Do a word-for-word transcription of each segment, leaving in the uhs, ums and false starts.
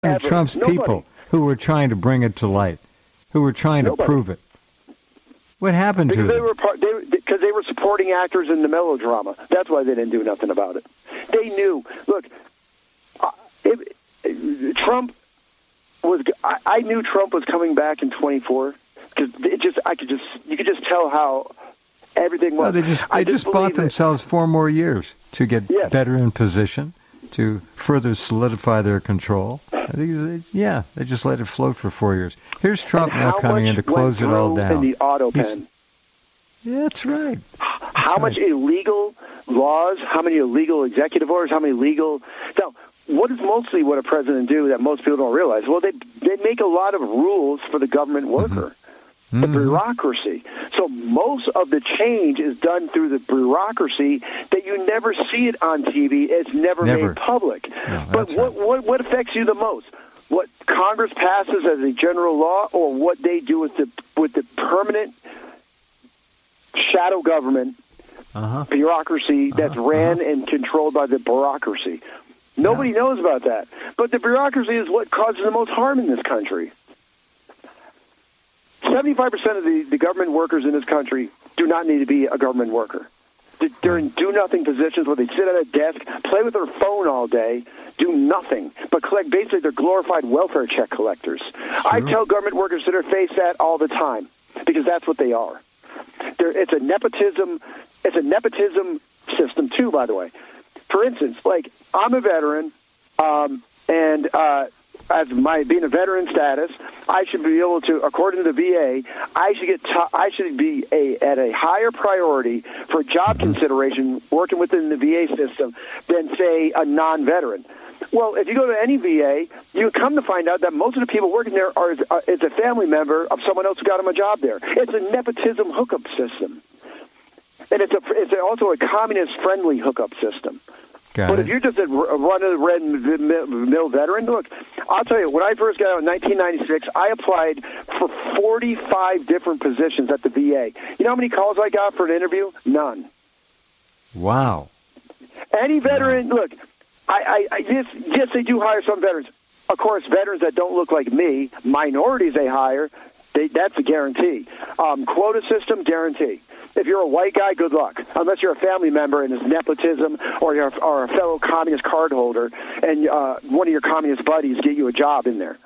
Ever. Trump's Nobody. people who were trying to bring it to light, who were trying Nobody. to prove it. What happened because to they them? were part, they, because they were supporting actors in the melodrama. That's why they didn't do nothing about it. They knew. Look, uh, it, it, Trump was. I, I knew Trump was coming back in twenty-four because it just. I could just. You could just tell how everything was. No, they just they I just, just bought believe it. themselves four more years to get Yes. better in position, to further solidify their control. I think, they, yeah, they just let it float for four years. Here's Trump And now how coming in much to close it went all through down. In the auto He's- pen. Yeah, that's right. How right. much illegal laws, how many illegal executive orders, how many legal... Now, what is mostly what a president do that most people don't realize? Well, they they make a lot of rules for the government worker, Mm-hmm. the bureaucracy. So most of the change is done through the bureaucracy that you never see it on T V. It's never, Never. made public. No, but that's what, right. what, what affects you the most? What Congress passes as a general law or what they do with the with the permanent shadow government Uh-huh. bureaucracy that's Uh-huh, ran uh-huh. and controlled by the bureaucracy. Nobody Yeah. knows about that. But the bureaucracy is what causes the most harm in this country. seventy-five percent of the, the government workers in this country do not need to be a government worker. They're in do-nothing positions where they sit at a desk, play with their phone all day, do nothing, but collect basically they're glorified welfare check collectors. I tell government workers to their face that all the time because that's what they are. There, it's a nepotism. It's a nepotism system too, by the way. For instance, like I'm a veteran, um, and uh, as my being a veteran status, I should be able to, according to the V A, I should get. T- I should be a at a higher priority for job consideration working within the V A system than say a non-veteran. Well, if you go to any V A, you come to find out that most of the people working there are uh, is a family member of someone else who got them a job there. It's a nepotism hookup system, and it's a it's also a communist-friendly hookup system. Got but it. if you're just a run-of-the-mill veteran, look, I'll tell you, when I first got out in nineteen ninety-six, I applied for forty-five different positions at the V A. You know how many calls I got for an interview? None. Wow. Any veteran, look, I, I, I yes, yes, they do hire some veterans. Of course, veterans that don't look like me, minorities they hire, they, that's a guarantee. Um, quota system, guarantee. If you're a white guy, good luck. Unless you're a family member and it's nepotism or you're or a fellow communist card holder and uh, one of your communist buddies get you a job in there.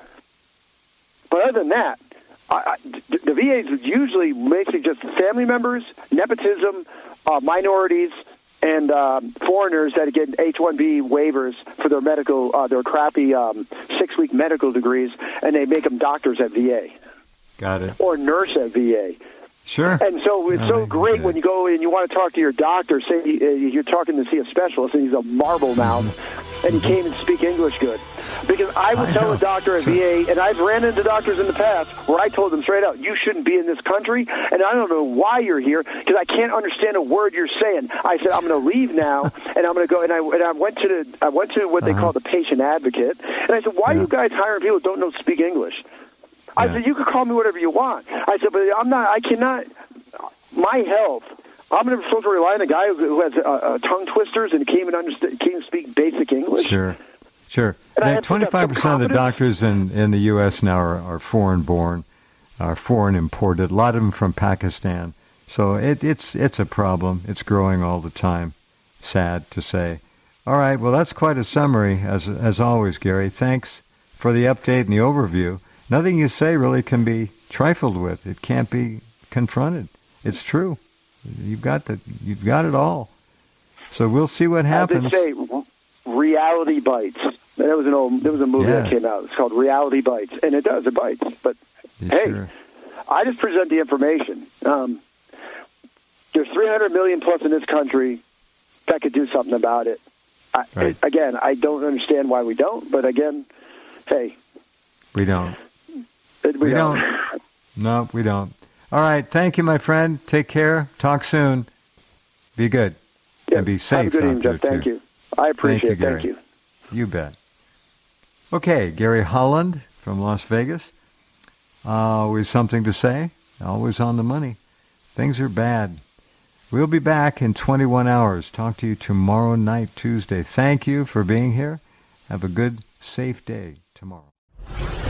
But other than that, I, I, the V A is usually basically just family members, nepotism, uh, minorities, and um, foreigners that get H one B waivers for their medical, uh, their crappy um, six-week medical degrees, and they make them doctors at V A. Got it. Or nurse at V A. Sure. And so it's No, so I great get when it. you go and you want to talk to your doctor, say uh, you're talking to see a specialist, and he's a marble mouth, and he can't even speak English good. Because I would I tell know. a doctor at V A, and I've ran into doctors in the past where I told them straight out, you shouldn't be in this country, and I don't know why you're here, because I can't understand a word you're saying. I said, I'm going to leave now, and I'm going to go, and I, and I went to the, I went to what they Uh-huh. call the patient advocate, and I said, why are Yeah. you guys hiring people who don't know speak English? I Yeah. said, you can call me whatever you want. I said, but I'm not, I cannot, my health, I'm never supposed to rely on a guy who, who has uh, uh, tongue twisters and can't even, understand, can't even speak basic English. Sure. Sure. And I Now, have to have twenty-five percent of the some doctors in, in the U S now are, are foreign-born, are foreign imported. A lot of them from Pakistan. So it, it's it's a problem. It's growing all the time. Sad to say. All right. Well, that's quite a summary, as as always, Gary. Thanks for the update and the overview. Nothing you say really can be trifled with. It can't be confronted. It's true. You've got the you've got it all. So we'll see what happens. As they say, r- reality bites. That was an old. There was a movie Yeah. that came out. It's called Reality Bites, and it does. It bites. But Yeah, hey, sure. I just present the information. Um, there's three hundred million plus in this country that could do something about it. I, Right. Again, I don't understand why we don't. But again, hey, We don't. we, We don't. No, we don't. All right. Thank you, my friend. Take care. Talk soon. Be good. Yeah, And be safe Have a good out evening, there, Jeff. Thank too. you. I appreciate Thank you, it. Thank Gary. you. You bet. Okay, Gary Holland from Las Vegas. Uh, always something to say. Always on the money. Things are bad. We'll be back in twenty-one hours. Talk to you tomorrow night, Tuesday. Thank you for being here. Have a good safe day tomorrow.